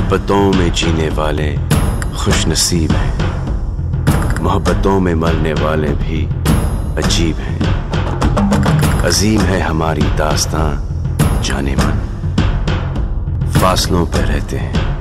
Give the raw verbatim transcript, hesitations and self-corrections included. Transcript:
मोहब्बतों में जीने वाले खुश नसीब हैं, मोहब्बतों में मरने वाले भी अजीब हैं। अजीम है हमारी दास्तां जाने मन, फासलों पे रहते हैं